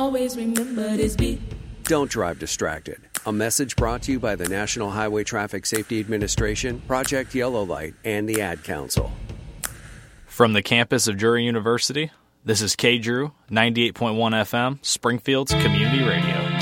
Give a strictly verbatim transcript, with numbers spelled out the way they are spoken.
Always remember this beat. Don't drive distracted. A message brought to you by the National Highway Traffic Safety Administration, Project Yellow Light, and the Ad Council. From the campus of Drury University, this is K. Drew, ninety-eight point one F M, Springfield's Community Radio.